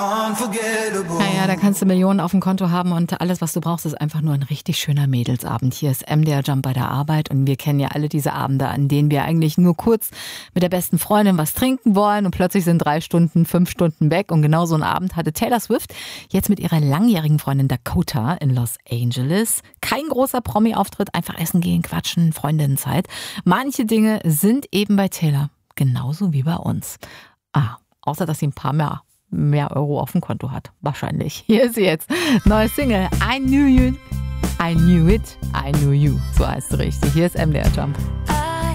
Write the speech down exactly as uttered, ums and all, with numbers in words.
Naja, da kannst du Millionen auf dem Konto haben und alles, was du brauchst, ist einfach nur ein richtig schöner Mädelsabend. Hier ist M D R Jump bei der Arbeit und wir kennen ja alle diese Abende, an denen wir eigentlich nur kurz mit der besten Freundin was trinken wollen und plötzlich sind drei Stunden, fünf Stunden weg und genau so einen Abend hatte Taylor Swift jetzt mit ihrer langjährigen Freundin Dakota in Los Angeles. Kein großer Promi-Auftritt, einfach essen gehen, quatschen, Freundinnenzeit. Manche Dinge sind eben bei Taylor genauso wie bei uns. Ah, außer dass sie ein paar mehr mehr Euro auf dem Konto hat. Wahrscheinlich. Hier ist sie jetzt. Neue Single. I knew you. I knew it. I knew you. So heißt es richtig. Hier ist M D R Jump.